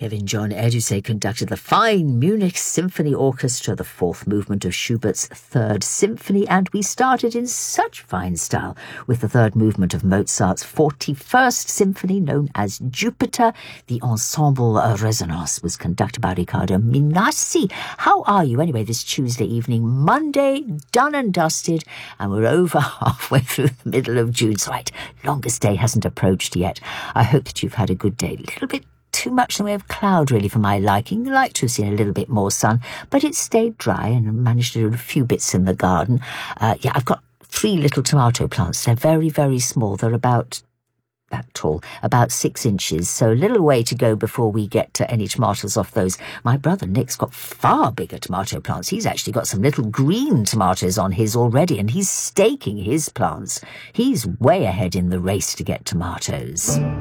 Kevin John Edusay conducted the fine Munich Symphony Orchestra, the fourth movement of Schubert's Third Symphony, and we started in such fine style with the third movement of Mozart's 41st Symphony, known as Jupiter. The Ensemble Resonance was conducted by Riccardo Minassi. How are you anyway this Tuesday evening? Monday, done and dusted, and we're over halfway through the middle of June. So right, longest day hasn't approached yet. I hope that you've had a good day. A little bit too much in the way of cloud, really, for my liking. I like to have seen a little bit more sun, but it stayed dry and managed to do a few bits in the garden. I've got 3 little tomato plants. They're very, very small. They're about that tall, about 6 inches, so a little way to go before we get any tomatoes off those. My brother Nick's got far bigger tomato plants. He's actually got some little green tomatoes on his already, and he's staking his plants. He's way ahead in the race to get tomatoes.